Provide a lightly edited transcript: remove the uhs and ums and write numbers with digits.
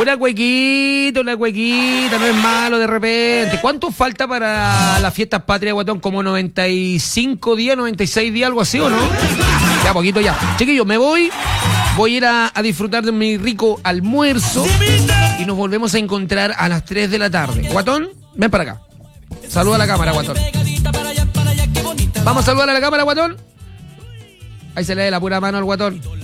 Una cuequita, no es malo de repente. ¿Cuánto falta para las fiestas patrias, Guatón? ¿Como 95 días, 96 días, algo así, o no? Ya, poquito ya. Chiquillos, me voy a ir a disfrutar de mi rico almuerzo y nos volvemos a encontrar a las 3 de la tarde. Guatón, ven para acá. Saluda a la cámara, Guatón. Vamos a saludar a la cámara, Guatón. Ahí se le da la pura mano al Guatón.